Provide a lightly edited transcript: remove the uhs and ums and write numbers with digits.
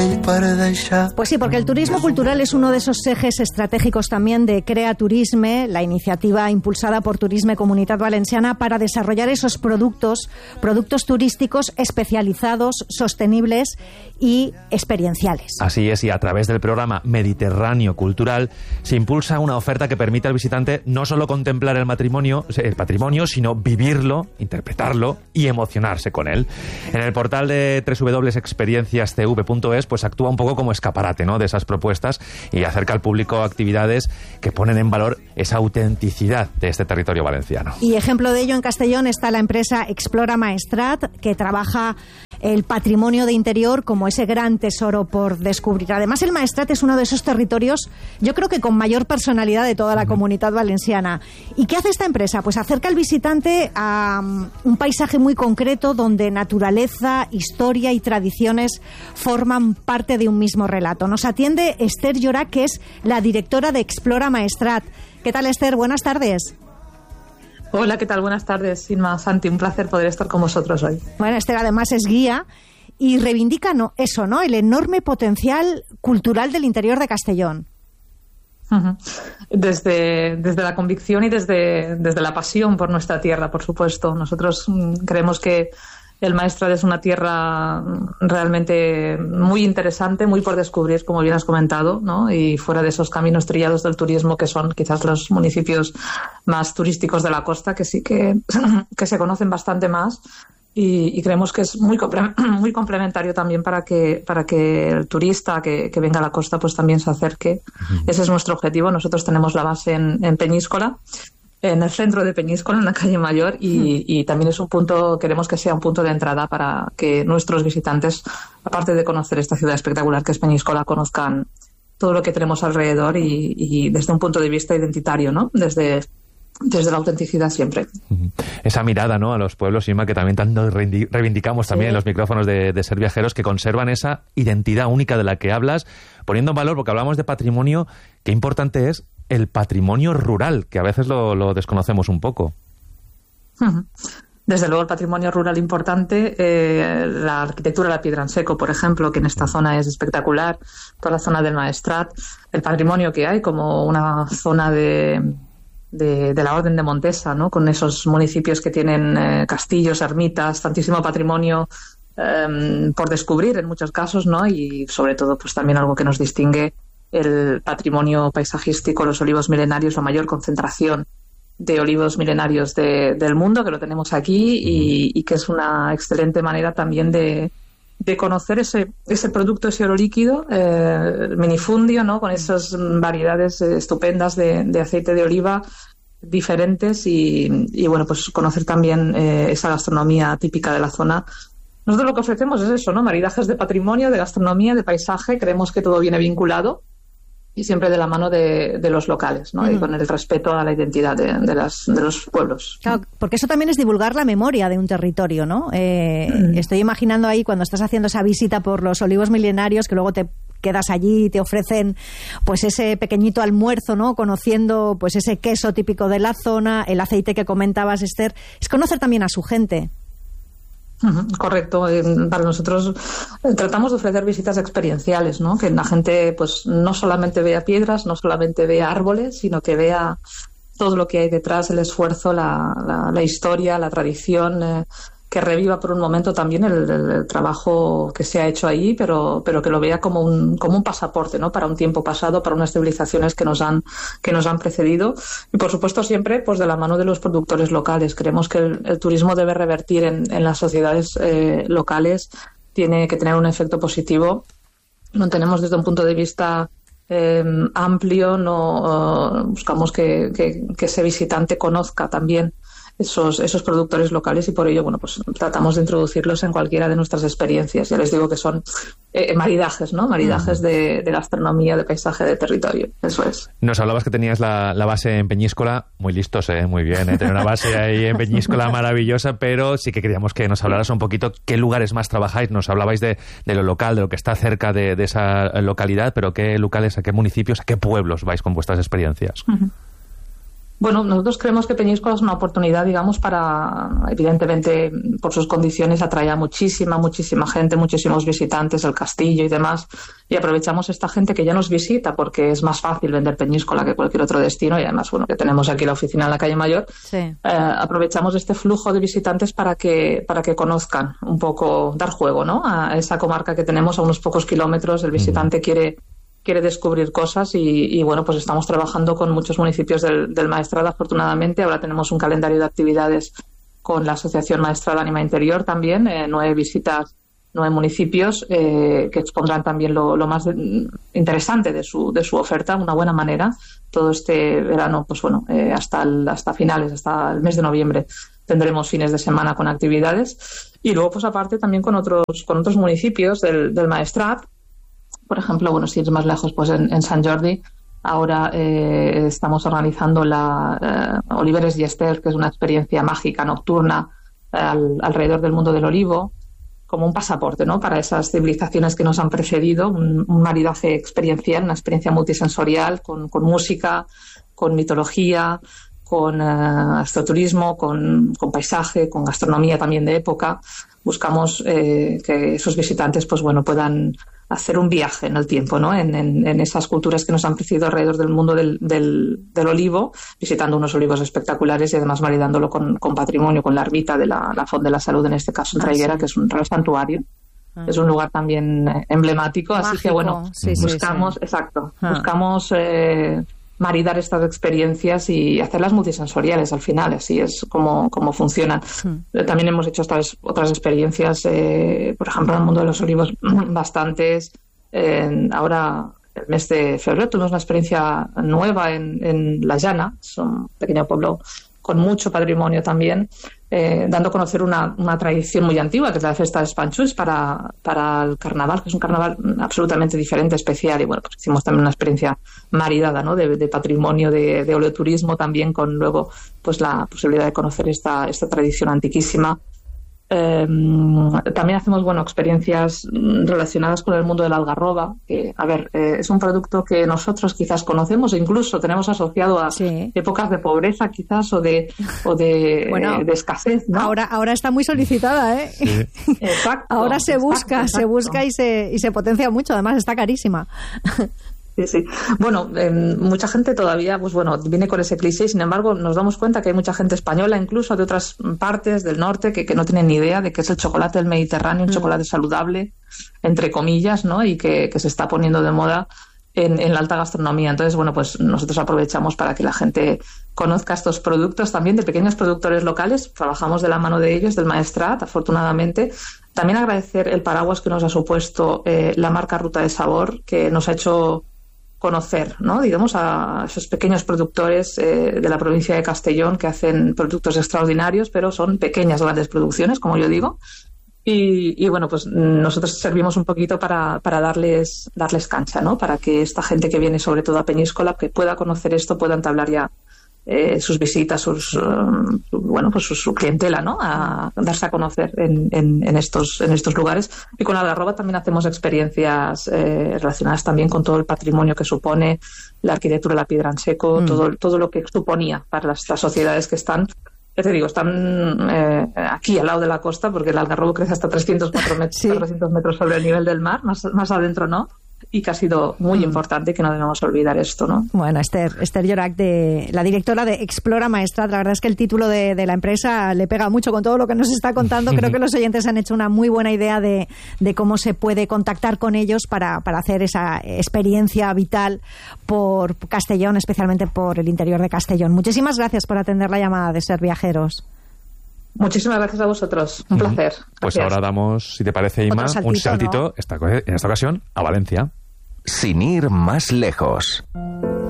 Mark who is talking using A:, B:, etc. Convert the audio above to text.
A: Pues sí, porque el turismo cultural es uno de esos ejes estratégicos también de Crea Turisme, la iniciativa impulsada por Turisme Comunitat Valenciana para desarrollar esos productos turísticos especializados, sostenibles y experienciales.
B: Así es, y a través del programa Mediterráneo Cultural se impulsa una oferta que permite al visitante no solo contemplar el patrimonio, sino vivirlo, interpretarlo y emocionarse con él. En el portal de www.experienciascv.es pues actúa un poco como escaparate, ¿no?, de esas propuestas y acerca al público actividades que ponen en valor esa autenticidad de este territorio valenciano.
A: Y ejemplo de ello en Castellón está la empresa Explora Maestrat, que trabaja el patrimonio de interior como ese gran tesoro por descubrir. Además, el Maestrat es uno de esos territorios, yo creo que con mayor personalidad de toda la Comunitat Valenciana. ¿Y qué hace esta empresa? Pues acerca al visitante a un paisaje muy concreto donde naturaleza, historia y tradiciones forman parte de un mismo relato. Nos atiende Esther Llorach, que es la directora de Explora Maestrat. ¿Qué tal, Esther? Buenas tardes.
C: Hola, ¿qué tal? Buenas tardes, Inma, Santi, un placer poder estar con vosotros hoy.
A: Bueno, Esther además es guía y reivindica eso, ¿no?, el enorme potencial cultural del interior de Castellón.
C: Uh-huh. Desde la convicción y desde la pasión por nuestra tierra, por supuesto. Nosotros creemos que el Maestrat es una tierra realmente muy interesante, muy por descubrir, como bien has comentado, ¿no? Y fuera de esos caminos trillados del turismo que son quizás los municipios más turísticos de la costa, que sí que se conocen bastante más. Y creemos que es muy complementario también para que el turista que venga a la costa pues también se acerque. Uh-huh. Ese es nuestro objetivo. Nosotros tenemos la base en Peñíscola, en el centro de Peñíscola, en la calle Mayor, y también es queremos que sea un punto de entrada para que nuestros visitantes, aparte de conocer esta ciudad espectacular que es Peñíscola, conozcan todo lo que tenemos alrededor y desde un punto de vista identitario, ¿no? Desde la autenticidad siempre.
B: Esa mirada, ¿no?, a los pueblos, Inma, que también tanto reivindicamos también en los micrófonos de Ser Viajeros, que conservan esa identidad única de la que hablas, poniendo en valor, porque hablamos de patrimonio, qué importante es el patrimonio rural, que a veces lo desconocemos un poco.
C: Desde luego el patrimonio rural importante, la arquitectura de la piedra en seco, por ejemplo, que en esta zona es espectacular, toda la zona del Maestrat, el patrimonio que hay como una zona de la Orden de Montesa, ¿no?, con esos municipios que tienen castillos, ermitas, tantísimo patrimonio por descubrir en muchos casos, ¿no? Y sobre todo pues también algo que nos distingue, el patrimonio paisajístico, los olivos milenarios, la mayor concentración de olivos milenarios del mundo, que lo tenemos aquí y que es una excelente manera también de conocer ese producto, ese oro líquido, el minifundio, ¿no?, con esas variedades estupendas de aceite de oliva diferentes y bueno, pues conocer también esa gastronomía típica de la zona. Nosotros lo que ofrecemos es eso, ¿no?, maridajes de patrimonio, de gastronomía, de paisaje. Creemos que todo viene vinculado y siempre de la mano de los locales, ¿no? Y con el respeto a la identidad de los pueblos.
A: Claro, porque eso también es divulgar la memoria de un territorio, ¿no? Estoy imaginando ahí cuando estás haciendo esa visita por los olivos milenarios, que luego te quedas allí y te ofrecen pues ese pequeñito almuerzo, ¿no?, conociendo pues ese queso típico de la zona, el aceite que comentabas, Esther. Es conocer también a su gente.
C: Correcto. Para nosotros tratamos de ofrecer visitas experienciales, ¿no?, que la gente pues no solamente vea piedras, no solamente vea árboles, sino que vea todo lo que hay detrás, el esfuerzo, la historia, la tradición, que reviva por un momento también el trabajo que se ha hecho ahí, pero que lo vea como un pasaporte, ¿no?, para un tiempo pasado, para unas civilizaciones que nos han precedido. Y por supuesto siempre pues de la mano de los productores locales. Creemos que el turismo debe revertir en las sociedades locales, tiene que tener un efecto positivo. Lo tenemos desde un punto de vista amplio, buscamos que ese visitante conozca también esos productores locales y por ello, bueno, pues tratamos de introducirlos en cualquiera de nuestras experiencias. Ya les digo que son maridajes, ¿no? Maridajes de gastronomía, de paisaje, de territorio. Eso es.
B: Nos hablabas que tenías la base en Peñíscola. Muy listos, muy bien, tener una base ahí en Peñíscola maravillosa, pero sí que queríamos que nos hablaras un poquito qué lugares más trabajáis. Nos hablabais de lo local, de lo que está cerca de esa localidad, pero qué locales, a qué municipios, a qué pueblos vais con vuestras experiencias.
C: Bueno, nosotros creemos que Peñíscola es una oportunidad, digamos, para, evidentemente, por sus condiciones, atrae a muchísima gente, muchísimos visitantes, el castillo y demás, y aprovechamos esta gente que ya nos visita porque es más fácil vender Peñíscola que cualquier otro destino, y además, bueno, que tenemos aquí la oficina en la calle Mayor.
A: Sí.
C: Aprovechamos este flujo de visitantes para que conozcan un poco, dar juego, ¿no?, a esa comarca que tenemos a unos pocos kilómetros. El visitante quiere descubrir cosas y bueno, pues estamos trabajando con muchos municipios del Maestrat, afortunadamente. Ahora tenemos un calendario de actividades con la Asociación Maestrat Ánima Interior también, 9 visitas, 9 municipios que expondrán también lo más interesante de su oferta, una buena manera. Todo este verano, pues bueno, hasta finales, hasta el mes de noviembre tendremos fines de semana con actividades, y luego pues aparte también con otros municipios del Maestrat. Por ejemplo, bueno, si es más lejos, pues en Sant Jordi ahora estamos organizando la Oliveres y Ester, que es una experiencia mágica nocturna alrededor del mundo del olivo, como un pasaporte, ¿no?, para esas civilizaciones que nos han precedido, un maridaje experiencial, una experiencia multisensorial con música, con mitología, con astroturismo, con paisaje, con gastronomía también de época. Buscamos que esos visitantes, pues bueno, puedan hacer un viaje en el tiempo, ¿no?, en esas culturas que nos han precedido alrededor del mundo del olivo, visitando unos olivos espectaculares y además maridándolo con patrimonio, con la ermita de la Font de la Salud, en este caso en Traiguera, que es un real santuario. Es un lugar también emblemático, mágico. Así que bueno, buscamos, exacto, buscamos maridar estas experiencias y hacerlas multisensoriales al final. Así es como funcionan. También hemos hecho otras experiencias, por ejemplo, en el mundo de los olivos, bastantes. Ahora, el mes de febrero, tuvimos una experiencia nueva en La Llana, es un pequeño pueblo con mucho patrimonio también, dando a conocer una tradición muy antigua, que es la fiesta de Espanxús, para el carnaval, que es un carnaval absolutamente diferente, especial. Y bueno, pues hicimos también una experiencia maridada, ¿no?, de patrimonio, de oleoturismo también, con luego pues la posibilidad de conocer esta tradición antiquísima. También hacemos experiencias relacionadas con el mundo de la algarroba, que es un producto que nosotros quizás conocemos e incluso tenemos asociado a épocas de pobreza quizás o de escasez, ¿no?
A: Ahora está muy solicitada, ¿eh?
C: Sí. Exacto.
A: Ahora se busca y se potencia mucho, además está carísima.
C: Sí. Bueno, mucha gente todavía, pues bueno, viene con ese cliché. Sin embargo, nos damos cuenta que hay mucha gente española, incluso de otras partes del norte, que no tienen ni idea de que es el chocolate del Mediterráneo, un chocolate saludable, entre comillas, ¿no?, y que se está poniendo de moda en la alta gastronomía. Entonces, bueno, pues nosotros aprovechamos para que la gente conozca estos productos también de pequeños productores locales. Trabajamos de la mano de ellos, del Maestrat, afortunadamente. También agradecer el paraguas que nos ha supuesto la marca Ruta de Sabor, que nos ha hecho conocer, ¿no?, digamos, a esos pequeños productores de la provincia de Castellón, que hacen productos extraordinarios, pero son pequeñas, grandes producciones, como yo digo. Y bueno, pues nosotros servimos un poquito para darles cancha, ¿no?, para que esta gente que viene sobre todo a Peñíscola, que pueda conocer esto, pueda entablar ya sus visitas, su clientela, ¿no?, a darse a conocer en estos lugares. Y con la algarroba también hacemos experiencias relacionadas también con todo el patrimonio que supone la arquitectura de la piedra en seco, todo lo que suponía para las sociedades que están, ya te digo, están aquí al lado de la costa, porque el algarrobo crece hasta 300 metros sobre el nivel del mar, más adentro no. Y que ha sido muy importante, que no debemos olvidar esto, ¿no?
A: Bueno, Esther Llorac, la directora de Explora Maestrat, la verdad es que el título de la empresa le pega mucho con todo lo que nos está contando. Creo que los oyentes han hecho una muy buena idea de cómo se puede contactar con ellos para hacer esa experiencia vital por Castellón, especialmente por el interior de Castellón. Muchísimas gracias por atender la llamada de Ser Viajeros.
C: Muchísimas gracias a vosotros. Un placer.
B: Pues ahora damos, si te parece, Ima, un saltito, ¿no?, en esta ocasión, a Valencia.
D: Sin ir más lejos.